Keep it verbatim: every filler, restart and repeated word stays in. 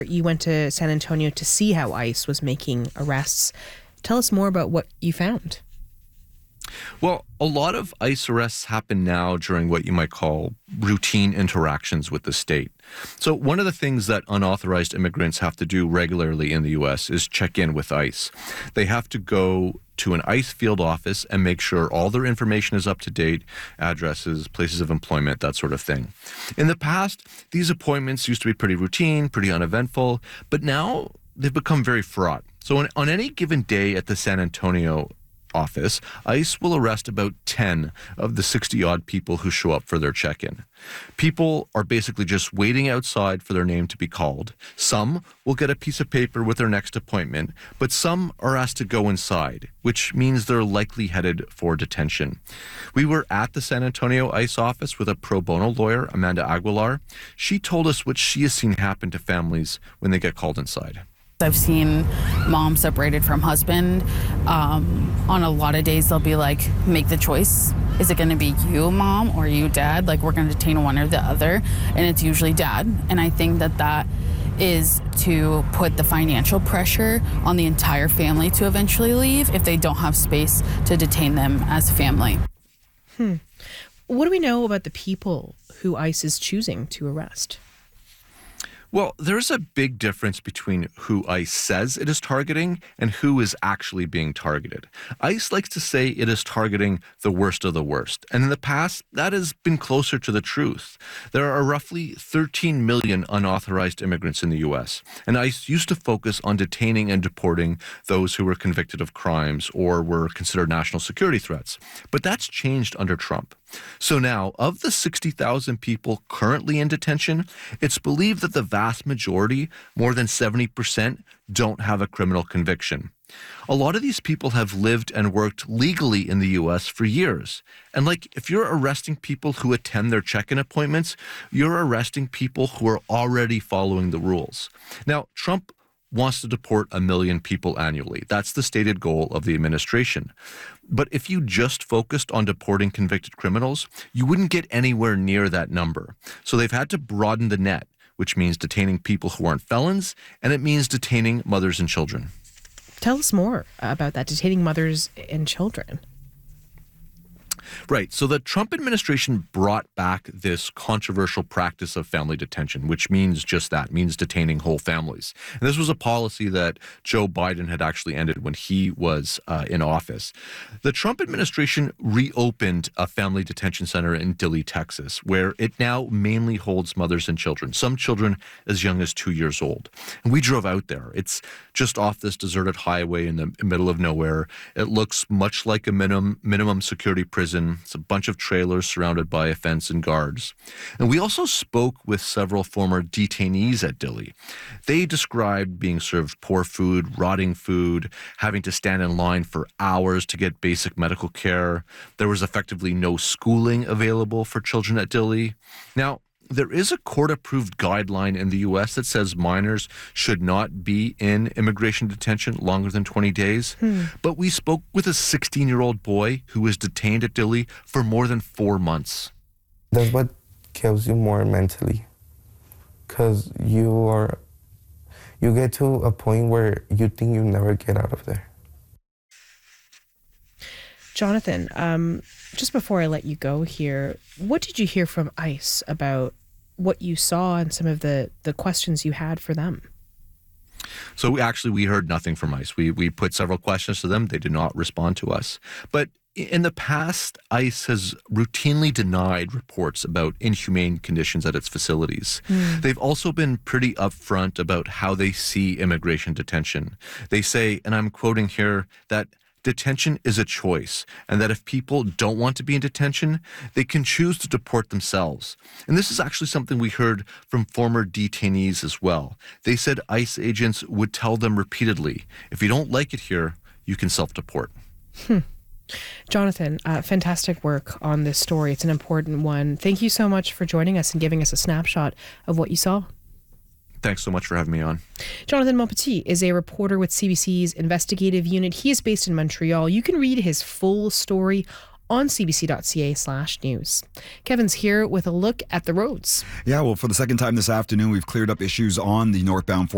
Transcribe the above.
You went to San Antonio to see how ICE was making arrests. Tell us more about what you found. Well, a lot of ICE arrests happen now during what you might call routine interactions with the state. So one of the things that unauthorized immigrants have to do regularly in the U S is check in with ICE. They have to go to an ICE field office and make sure all their information is up to date, addresses, places of employment, that sort of thing. In the past, these appointments used to be pretty routine, pretty uneventful, but now they've become very fraught. So on, on any given day at the San Antonio office, ICE will arrest about ten of the sixty-odd people who show up for their check-in. People are basically just waiting outside for their name to be called. Some will get a piece of paper with their next appointment, but some are asked to go inside, which means they're likely headed for detention. We were at the San Antonio ICE office with a pro bono lawyer, Amanda Aguilar. She told us what she has seen happen to families when they get called inside. I've seen mom separated from husband. Um, on a lot of days, they'll be like, make the choice. Is it going to be you, mom, or you, dad? Like, we're going to detain one or the other. And it's usually dad. And I think that that is to put the financial pressure on the entire family to eventually leave if they don't have space to detain them as family. Hmm. What do we know about the people who ICE is choosing to arrest? Well, there's a big difference between who ICE says it is targeting and who is actually being targeted. ICE likes to say it is targeting the worst of the worst. And in the past, that has been closer to the truth. There are roughly thirteen million unauthorized immigrants in the U S, and ICE used to focus on detaining and deporting those who were convicted of crimes or were considered national security threats. But that's changed under Trump. So now, of the sixty thousand people currently in detention, it's believed that the vast majority, more than seventy percent, don't have a criminal conviction. A lot of these people have lived and worked legally in the U S for years. And like, if you're arresting people who attend their check-in appointments, you're arresting people who are already following the rules. Now, Trump wants to deport a million people annually. That's the stated goal of the administration. But if you just focused on deporting convicted criminals, you wouldn't get anywhere near that number. So they've had to broaden the net, which means detaining people who aren't felons, and it means detaining mothers and children. Tell us more about that, detaining mothers and children. Right. So the Trump administration brought back this controversial practice of family detention, which means just that, means detaining whole families. And this was a policy that Joe Biden had actually ended when he was uh, in office. The Trump administration reopened a family detention center in Dilley, Texas, where it now mainly holds mothers and children, some children as young as two years old. And we drove out there. It's just off this deserted highway in the middle of nowhere. It looks much like a minimum, minimum security prison. It's a bunch of trailers surrounded by a fence and guards. And we also spoke with several former detainees at Dilley. They described being served poor food, rotting food, having to stand in line for hours to get basic medical care. There was effectively no schooling available for children at Dilley. Now, there is a court-approved guideline in the U S that says minors should not be in immigration detention longer than twenty days. Hmm. But we spoke with a sixteen-year-old boy who was detained at Dilley for more than four months. That's what kills you more mentally, because you are, you get to a point where you think you never get out of there. Jonathan, um, just before I let you go here, what did you hear from ICE about what you saw and some of the, the questions you had for them? So we actually, we heard nothing from ICE. We, we put several questions to them. They did not respond to us. But in the past, ICE has routinely denied reports about inhumane conditions at its facilities. Mm. They've also been pretty upfront about how they see immigration detention. They say, and I'm quoting here, that detention is a choice, and that if people don't want to be in detention, they can choose to deport themselves. And this is actually something we heard from former detainees as well. They said ICE agents would tell them repeatedly, if you don't like it here, you can self-deport. Hmm. Jonathan, uh, fantastic work on this story. It's an important one. Thank you so much for joining us and giving us a snapshot of what you saw. Thanks so much for having me on. Jonathan Montpetit is a reporter with C B C's investigative unit. He is based in Montreal. You can read his full story on cbc.ca slash news. Kevin's here with a look at the roads. Yeah, well, for the second time this afternoon, we've cleared up issues on the northbound